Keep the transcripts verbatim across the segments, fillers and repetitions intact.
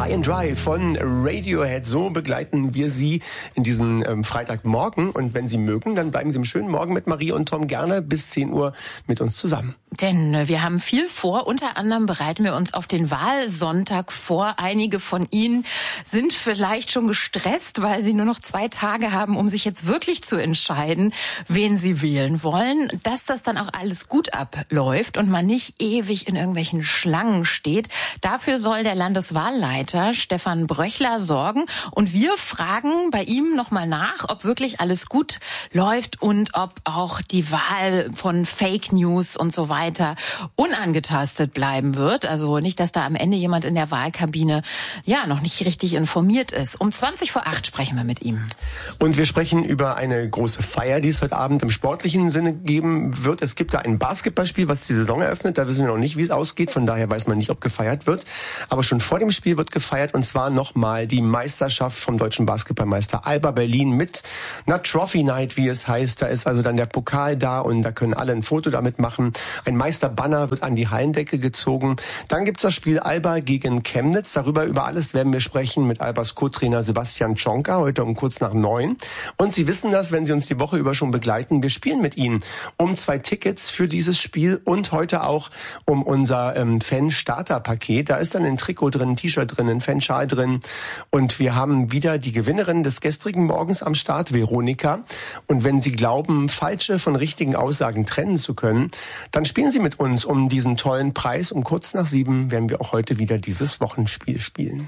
High and Dry von Radiohead. So begleiten wir Sie in diesen ähm, Freitagmorgen. Und wenn Sie mögen, dann bleiben Sie im schönen Morgen mit Marie und Tom gerne bis zehn Uhr mit uns zusammen. Denn äh, wir haben viel vor. Unter anderem bereiten wir uns auf den Wahlsonntag vor. Einige von Ihnen sind vielleicht schon gestresst, weil sie nur noch zwei Tage haben, um sich jetzt wirklich zu entscheiden, wen sie wählen wollen. Dass das dann auch alles gut abläuft und man nicht ewig in irgendwelchen Schlangen steht. Dafür soll der Landeswahlleiter Stefan Bröchler sorgen. Und wir fragen bei ihm nochmal nach, ob wirklich alles gut läuft und ob auch die Wahl von Fake News und so weiter unangetastet bleiben wird. Also nicht, dass da am Ende jemand in der Wahlkabine ja noch nicht richtig informiert ist. Um zwanzig vor acht sprechen wir mit ihm. Und wir sprechen über eine große Feier, die es heute Abend im sportlichen Sinne geben wird. Es gibt da ein Basketballspiel, was die Saison eröffnet. Da wissen wir noch nicht, wie es ausgeht. Von daher weiß man nicht, ob gefeiert wird. Aber schon vor dem Spiel wird gefeiert. Und zwar nochmal die Meisterschaft vom deutschen Basketballmeister Alba Berlin mit einer Trophy Night, wie es heißt. Da ist also dann der Pokal da und da können alle ein Foto damit machen. Ein Meisterbanner wird an die Hallendecke gezogen. Dann gibt's das Spiel Alba gegen Chemnitz. Darüber über alles werden wir sprechen mit Albas Co-Trainer Sebastian Tschonka heute um kurz nach neun. Und Sie wissen das, wenn Sie uns die Woche über schon begleiten. Wir spielen mit Ihnen um zwei Tickets für dieses Spiel und heute auch um unser ähm, Fan-Starter-Paket. Da ist dann ein Trikot drin, ein T-Shirt drin, ein Fanschal drin. Und wir haben wieder die Gewinnerin des gestrigen Morgens am Start, Veronika. Und wenn Sie glauben, falsche von richtigen Aussagen trennen zu können, dann spielen Sie mit uns um diesen tollen Preis. Um kurz nach sieben werden wir auch heute wieder dieses Wochenspiel spielen.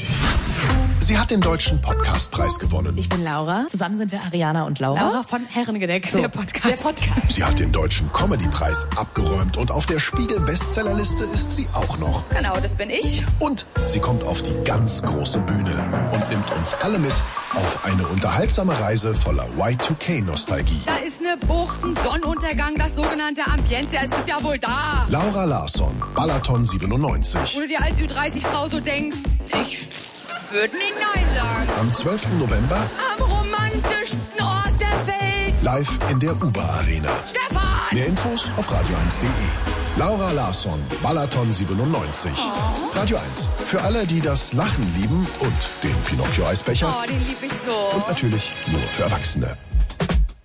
Sie hat den Deutschen Podcastpreis gewonnen. Ich bin Laura. Zusammen sind wir Ariana und Laura. Laura von Herrengedeck, so, der Podcast. Der Podcast. Sie hat den Deutschen Comedypreis abgeräumt und auf der Spiegel-Bestsellerliste ist sie auch noch. Genau, das bin ich. Und sie kommt auf die ganz große Bühne und nimmt uns alle mit auf eine unterhaltsame Reise voller Y zwei K-Nostalgie. Da ist eine Bucht, ein Sonnenuntergang, das sogenannte Ambiente, es ist ja wohl da. Laura Larsson, Balaton siebenundneunzig. Wo du dir als Ü dreißig Frau so denkst, ich würde nicht Nein sagen. Am zwölften November am romantischsten Ort der Welt. Live in der Uber Arena. Stefan! Mehr Infos auf radio eins punkt de. Laura Larsson, Balaton siebenundneunzig. Oh. Radio eins. Für alle, die das Lachen lieben und den Pinocchio-Eisbecher. Oh, den lieb ich so. Und natürlich nur für Erwachsene.